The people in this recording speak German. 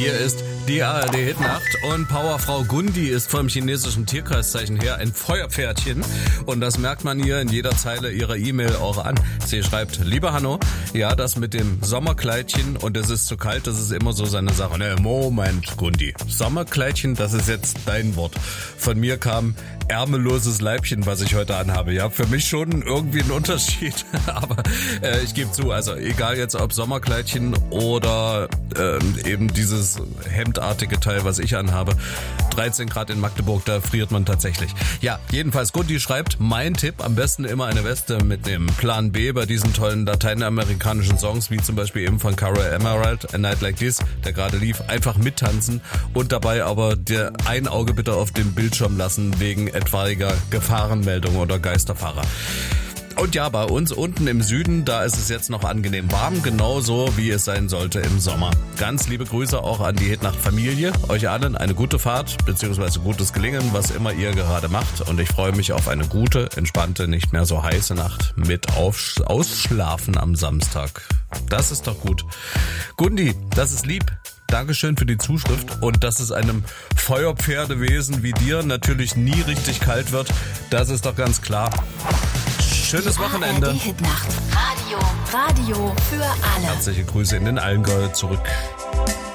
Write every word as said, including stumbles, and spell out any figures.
Hier ist die A R D-Hitnacht und Powerfrau Gundi ist vom chinesischen Tierkreiszeichen her ein Feuerpferdchen und das merkt man ihr in jeder Zeile ihrer E-Mail auch an. Sie schreibt, lieber Hanno, ja, das mit dem Sommerkleidchen und es ist zu kalt, das ist immer so seine Sache. Ne, Moment, Gundi, Sommerkleidchen, das ist jetzt dein Wort. Von mir kam ärmelloses Leibchen, was ich heute anhabe. Ja, für mich schon irgendwie ein Unterschied, aber äh, ich gebe zu, also egal jetzt ob Sommerkleidchen oder äh, eben dieses hemdartige Teil, was ich anhabe, dreizehn Grad in Magdeburg, da friert man tatsächlich. Ja, jedenfalls, Gundi schreibt, mein Tipp, am besten immer eine Weste mitnehmen. Plan B bei diesen tollen lateinamerikanischen Songs, wie zum Beispiel eben von Cara Emerald, A Night Like This, der gerade lief, einfach mittanzen und dabei aber der ein Auge bitte auf dem Bildschirm lassen, wegen etwaiger Gefahrenmeldung oder Geisterfahrer. Und ja, bei uns unten im Süden, da ist es jetzt noch angenehm warm, genauso wie es sein sollte im Sommer. Ganz liebe Grüße auch an die Hitnacht-Familie. Euch allen eine gute Fahrt, beziehungsweise gutes Gelingen, was immer ihr gerade macht. Und ich freue mich auf eine gute, entspannte, nicht mehr so heiße Nacht mit Aufsch- Ausschlafen am Samstag. Das ist doch gut. Gundi, das ist lieb. Dankeschön für die Zuschrift und dass es einem Feuerpferdewesen wie dir natürlich nie richtig kalt wird, das ist doch ganz klar. Schönes Wochenende. A R D Hitnacht. Radio, Radio für alle. Herzliche Grüße in den Allgäu zurück.